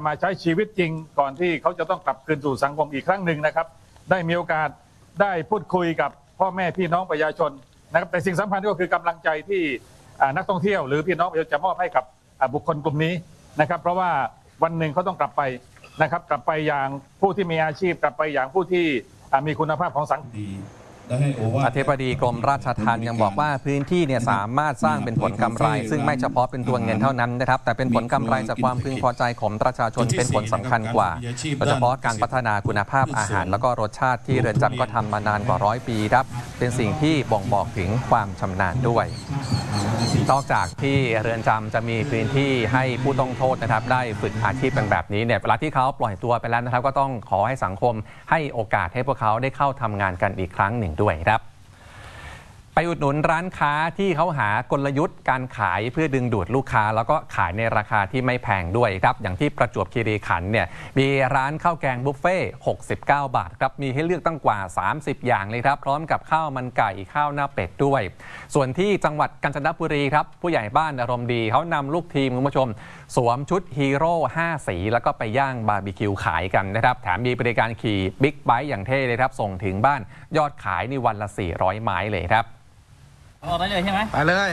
มาใช้ชีวิตจริงก่อนที่เขาจะต้องกลับคืนสู่สังคมอีกครั้งหนึ่งนะครับได้มีโอกาสได้พูดคุยกับพ่อแม่พี่น้องประชาชนนะครับแต่สิ่งสำคัญก็คือกำลังใจที่นักท่องเที่ยวหรือพี่น้องประชาชนจะมอบให้กับบุคคลกลุ่มนี้นะครับเพราะว่าวันหนึ่งเขาต้องกลับไปนะครับกลับไปอย่างผู้ที่มีอาชีพกลับไปอย่างผู้ที่มีคุณภาพของสังคมอธิบดีกรมราชทัณฑ์ยังบอกว่าพื้นที่เนี่ยสามารถสร้างเป็นผลกำไร ซึ่งไม่เฉพาะเป็นตัวเงินเท่านั้นนะครับแต่เป็นผลกำไรจากความพึงพอใจของประชาชนเป็นผลสำคัญกว่าโดยเฉพาะการพัฒนาคุณภาพอาหารแล้วก็รสชาติที่เรือนจำก็ทำมานานกว่า100 ปีครับเป็นสิ่งที่บ่งบอกถึงความชำนาญด้วยนอกจากที่เรือนจำจะมีพื้นที่ให้ผู้ต้องโทษนะครับได้ฝึกอาชีพเป็นแบบนี้เนี่ยเวลาที่เขาปล่อยตัวไปแล้วนะครับก็ต้องขอให้สังคมให้โอกาสให้พวกเขาได้เข้าทำงานกันอีกครั้งหนึ่งด้วยครับไปอุดหนุนร้านค้าที่เขาหากลยุทธ์การขายเพื่อดึงดูดลูกค้าแล้วก็ขายในราคาที่ไม่แพงด้วยครับอย่างที่ประจวบคีรีขันธ์เนี่ยมีร้านข้าวแกงบุฟเฟ่69 บาทครับมีให้เลือกตั้งกว่า30 อย่างเลยครับพร้อมกับข้าวมันไก่ข้าวหน้าเป็ดด้วยส่วนที่จังหวัดกาญจนบุรีครับผู้ใหญ่บ้านอารมณ์ดีเขานำลูกทีมคุณผู้ชมสวมชุดฮีโร่5 สีแล้วก็ไปย่างบาร์บีคิวขายกันนะครับแถมมีบริการขี่บิ๊กไบค์อย่างเท่เลยครับส่งถึงบ้านยอดขายในวันละ400 ไม้เลยครับออกไปเลยใช่ไหมไปเลย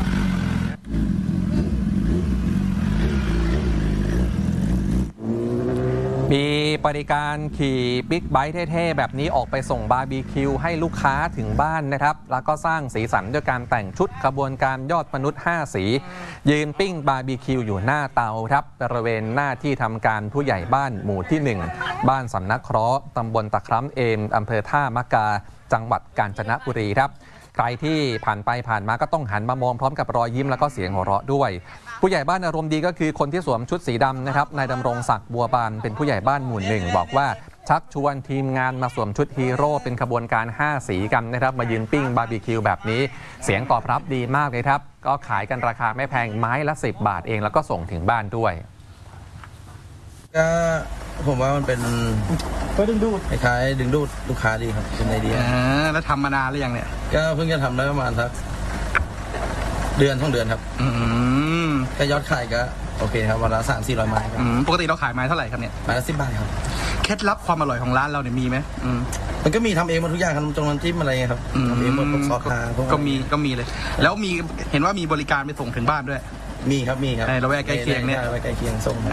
มีบริการขี่บิ๊กไบค์เท่ๆแบบนี้ออกไปส่งบาร์บีคิวให้ลูกค้าถึงบ้านนะครับแล้วก็สร้างสีสันด้วยการแต่งชุดขบวนการยอดมนุษย์5 สียืนปิ้งบาร์บีคิวอยู่หน้าเตาครับบริเวณหน้าที่ทำการผู้ใหญ่บ้านหมู่ที่ 1บ้านสำนักเคราะห์ตำบลตะคร้ำเอมอำเภอท่ามะกาจังหวัดกาญจนบุรีครับใครที่ผ่านไปผ่านมาก็ต้องหันมามองพร้อมกับรอยยิ้มแล้วก็เสียงหัวเราะด้วยผู้ใหญ่บ้านอารมณ์ดีก็คือคนที่สวมชุดสีดำนะครับนายดำรงศักดิ์บัวบานเป็นผู้ใหญ่บ้านหมู่ 1บอกว่าชักชวนทีมงานมาสวมชุดฮีโร่เป็นขบวนการ5 สีกันนะครับมายืนปิ้งบาร์บีคิวแบบนี้เสียงตอบรับดีมากเลยครับก็ขายกันราคาไม่แพงไม้ละ10 บาทเองแล้วก็ส่งถึงบ้านด้วยก็ผมว่ามันเป็นดึงดูดคล้ายดึงดูดลูกค้าดีครับเป็นไอเดียแล้วทำมานานหรือยังเนี่ยก็เพิ่งจะทำได้ประมาณสักเดือน2 เดือนครับก็ยอดขายก็โอเคครับวันละ300-400 ไม้ปกติเราขายไม้เท่าไหร่ครับเนี่ยไม้ละ10 บาทครับเคล็ดลับความอร่อยของร้านเราเนี่ยมีไหมมันก็มีทำเองหมดทุกอย่างครับจงน้ำจิ้มอะไรครับทำเองหมดซอสก็มีเลยแล้วมีเห็นว่ามีบริการไปส่งถึงบ้านด้วยมีครับเราแวะใกล้เคียงเนี่ยใกล้เคียงส่ง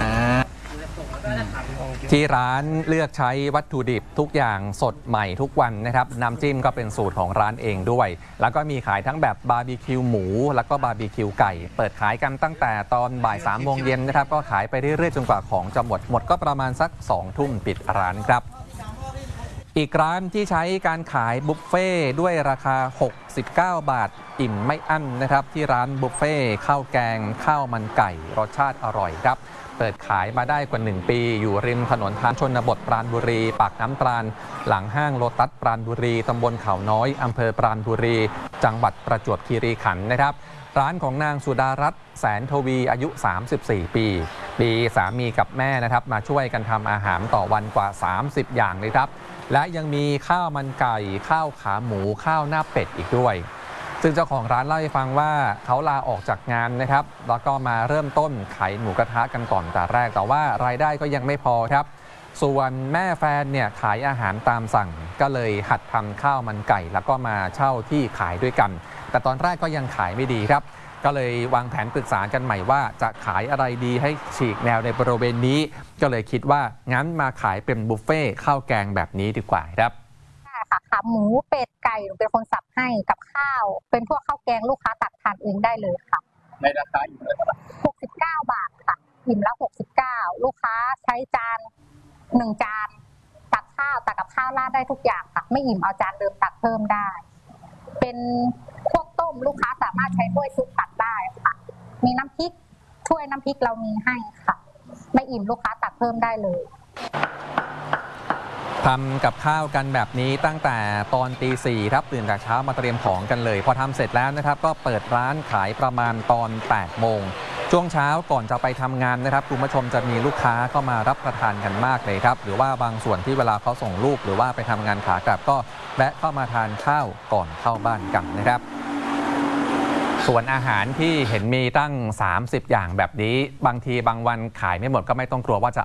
ที่ร้านเลือกใช้วัตถุดิบทุกอย่างสดใหม่ทุกวันนะครับน้ำจิ้มก็เป็นสูตรของร้านเองด้วยแล้วก็มีขายทั้งแบบบาร์บีคิวหมูแล้วก็บาร์บีคิวไก่เปิดขายกันตั้งแต่ตอนบ่าย3 โมงเย็นนะครับก็ขายไปเรื่อยๆจนกว่าของจะหมดก็ประมาณสัก2 ทุ่มปิดร้านครับอีกร้านที่ใช้การขายบุฟเฟ่ด้วยราคา69 บาทอิ่มไม่อั้นนะครับที่ร้านบุฟเฟ่ข้าวแกงข้าวมันไก่รสชาติอร่อยครับเปิดขายมาได้กว่า1 ปีอยู่ริมถนนทางชนบทปราณบุรีปากน้ำปราณหลังห้างโลตัสปราณบุรีตำบลเขาน้อยอำเภอปราณบุรีจังหวัดประจวบคีรีขันธ์นะครับร้านของนางสุดารัตน์แสนทวีอายุ34 ปีสามีกับแม่นะครับมาช่วยกันทำอาหารต่อวันกว่า30 อย่างเลยครับและยังมีข้าวมันไก่ข้าวขาหมูข้าวหน้าเป็ดอีกด้วยซึ่งเจ้าของร้านเล่าให้ฟังว่าเขาลาออกจากงานนะครับแล้วก็มาเริ่มต้นขายหมูกระทะกันก่อนแต่แรกแต่ว่ารายได้ก็ยังไม่พอครับส่วนแม่แฟนเนี่ยขายอาหารตามสั่งก็เลยหัดทำข้าวมันไก่แล้วก็มาเช่าที่ขายด้วยกันแต่ตอนแรกก็ยังขายไม่ดีครับก็เลยวางแผนปรึกษากันใหม่ว่าจะขายอะไรดีให้ฉีกแนวในบริเวณนี้ก็เลยคิดว่างั้นมาขายเป็นบุฟเฟ่ข้าวแกงแบบนี้ดีกว่าครับค่ะขาหมูเป็ดไก่หนูเป็นคนสับให้กับข้าวเป็นพวกข้าวแกงลูกค้าตักทานเองได้เลยค่ะในราคาอยู่เท่าไหร่ 69 บาทค่ะอิ่มละ69ลูกค้าใช้จาน1 จานตักข้าวตักกับข้าวราดได้ทุกอย่างค่ะไม่อิ่มเอาจานเดิมตักเพิ่มได้เป็นพวกต้มลูกค้าสามารถใช้ถ้วยซุปตักได้ค่ะมีน้ำพริกถ้วยน้ำพริกเรามีให้ค่ะไม่อิ่มลูกค้าตักเพิ่มได้เลยทำกับข้าวกันแบบนี้ตั้งแต่ตอนตี 4ครับตื่นแต่เช้ามาเตรียมของกันเลยพอทำเสร็จแล้วนะครับก็เปิดร้านขายประมาณตอน8 โมงช่วงเช้าก่อนจะไปทำงานนะครับคุณผู้ชมจะมีลูกค้าเข้ามารับประทานกันมากเลยครับหรือว่าบางส่วนที่เวลาเขาส่งลูกหรือว่าไปทำงานขากลับก็แวะเข้ามาทานข้าวก่อนเข้าบ้านกันนะครับส่วนอาหารที่เห็นมีตั้ง30 อย่างแบบนี้บางทีบางวันขายไม่หมดก็ไม่ต้องกลัวว่าจะ